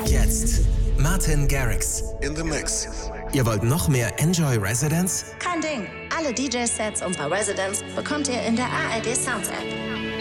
Jetzt Martin Garrix. In the mix. Ihr wollt noch mehr Enjoy Residence? Kein Ding. Alle DJ-Sets unserer Residence bekommt ihr in der ARD Sounds App.